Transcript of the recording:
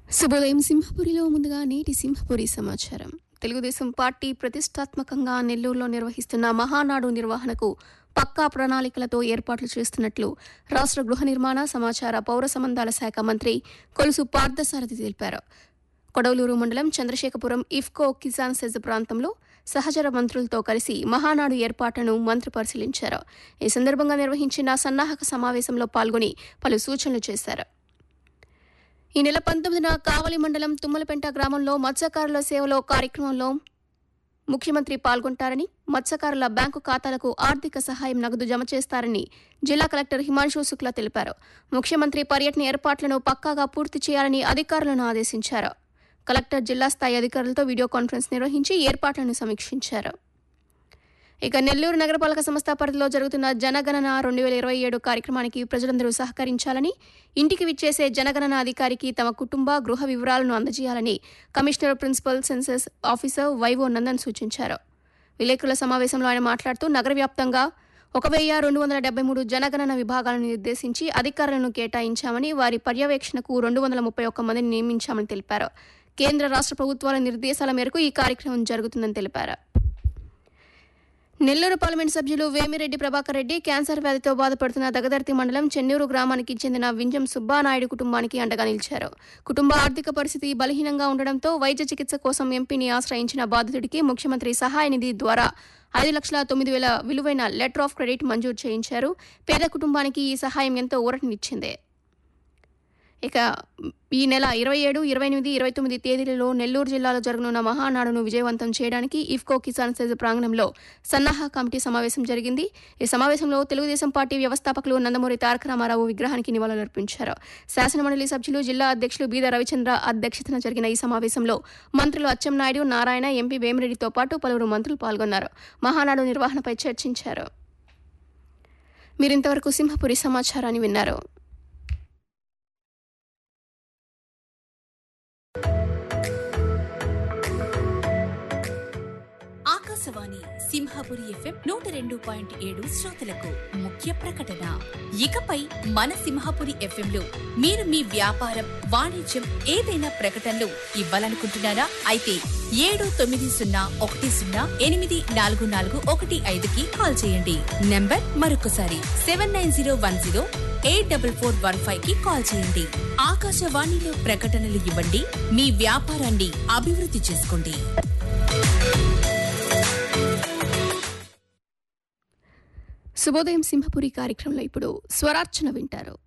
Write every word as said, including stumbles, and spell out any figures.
శుభోదయం సింహపురిలో ముందుగా నేటి సింహపురి సమాచారం. తెలుగుదేశం పార్టీ ప్రతిష్టాత్మకంగా నెల్లూరులో నిర్వహిస్తున్న మహానాడు నిర్వహణకు పక్కా ప్రణాళికలతో ఏర్పాట్లు చేస్తున్నట్లు రాష్ట్ర గృహ నిర్మాణ సమాచార పౌర సంబంధాల శాఖ మంత్రి కొలుసు పార్థసారథి తెలిపారు. కొడవలూరు మండలం చంద్రశేఖపురం ఇఫ్కో కిసాన్ సెజ్ ప్రాంతంలో సహచర మంత్రులతో కలిసి మహానాడు ఏర్పాట్లను మంత్రి పరిశీలించారు. ఈ సందర్భంగా నిర్వహించిన సన్నాహక సమావేశంలో పాల్గొని పలు సూచనలు చేశారు. ఈ నెల పంతొమ్మిదిన కావలి మండలం తుమ్మలపెంట గ్రామంలో మత్స్యకారుల సేవలో కార్యక్రమంలో ముఖ్యమంత్రి పాల్గొంటారని, మత్స్యకారుల బ్యాంకు ఖాతాలకు ఆర్థిక సహాయం నగదు జమ చేస్తారని జిల్లా కలెక్టర్ హిమాంశు శుక్లా తెలిపారు. ముఖ్యమంత్రి పర్యటన ఏర్పాట్లను పక్కాగా పూర్తి చేయాలని అధికారులను ఆదేశించారు. కలెక్టర్ జిల్లా స్థాయి అధికారులతో వీడియో కాన్ఫరెన్స్ నిర్వహించి ఏర్పాట్లను సమీక్షించారు. ఇక నెల్లూరు నగరపాలక సంస్థ పరిధిలో జరుగుతున్న జనగణన రెండు వేల ఇరవై ఏడు కార్యక్రమానికి ప్రజలందరూ సహకరించాలని, ఇంటికి విచ్చేసే జనగణన అధికారికి తమ కుటుంబ గృహ వివరాలను అందజేయాలని commissioner principal census officer vivo Nandan సూచించారు. విలేకరుల సమావేశంలో ఆయన మాట్లాడుతూ నగర వ్యాప్తంగా ఒక వెయ్యి రెండు వందల డెబ్బై మూడు జనగణన విభాగాలను నిర్దేశించి అధికారులను కేటాయించామని, వారి పర్యవేక్షణకు రెండు వందల ముప్పై ఒక్క మందిని నియమించామని తెలిపారు. కేంద్ర రాష్ట్ర ప్రభుత్వాల నిర్దేశాల మేరకు ఈ కార్యక్రమం జరుగుతుందని తెలిపారు. నెల్లూరు పార్లమెంట్ సభ్యులు వేమిరెడ్డి ప్రభాకర్ రెడ్డి క్యాన్సర్ వ్యాధితో బాధపడుతున్న దగదర్తి మండలం చెన్నూరు గ్రామానికి చెందిన వింజం సుబ్బానాయుడు కుటుంబానికి అండగా నిలిచారు. కుటుంబ ఆర్థిక పరిస్థితి బలహీనంగా ఉండడంతో వైద్య చికిత్స కోసం ఎంపీని ఆశ్రయించిన బాధితుడికి ముఖ్యమంత్రి సహాయ నిధి ద్వారా ఐదు లక్షల తొమ్మిది వేల విలువైన లెటర్ ఆఫ్ క్రెడిట్ మంజూరు చేయించారు. పేద కుటుంబానికి ఈ సహాయం ఎంతో ఊరటనిచ్చింది. ఇక ఈ నెల ఇరవై ఏడు ఇరవై ఎనిమిది ఇరవై తొమ్మిది తేదీలలో నెల్లూరు జిల్లాలో జరగనున్న మహానాడును విజయవంతం చేయడానికి ఇఫ్కో కిసాన్ సెజ్ ప్రాంగణంలో సన్నాహక కమిటీ సమావేశం జరిగింది. ఈ సమావేశంలో తెలుగుదేశం పార్టీ వ్యవస్థాపకులు నందమూరి తారక రామారావు విగ్రహానికి నివాళులర్పించారు. శాసనమండలి సభ్యులు జిల్లా అధ్యక్షులు బీద రవిచంద్ర అధ్యక్షతన జరిగిన ఈ సమావేశంలో మంత్రులు అచ్చెన్నాయుడు, నారాయణ, ఎంపీ వేమిరెడ్డితో పాటు పలువురు మంత్రులు పాల్గొన్నారు. మహానాడు నిర్వహణపై చర్చించారు. మీరింతవరకు సింహపురి సమాచారాన్ని విన్నారు. ఆకాశవాణి సింహపురి ఎఫ్ఎం నూట రెండు పాయింట్ ఏడు శ్రోతలకు ముఖ్య ప్రకటన. ఇకపై మన సింహపురి ఎఫ్ఎంలో మీరు మీ వ్యాపారం, వాణిజ్యం ఏదైనా ప్రకటనలు ఇవ్వాలనుకుంటున్నారా? అయితే ఏడు తొమ్మిది సున్నా ఒకటి సున్నా ఎనిమిది నాలుగు నాలుగు ఒకటి ఐదుకి కాల్ చేయండి. నంబర్ మరొకసారి seven nine zero one zero eight double four one five కి కాల్ చేయండి. ఆకాశవాణిలో ప్రకటనలు ఇవ్వండి, మీ వ్యాపారాన్ని అభివృద్ధి చేసుకోండి. శుభోదయం సింహపురి కార్యక్రమంలో ఇప్పుడు స్వరార్చన వింటారు.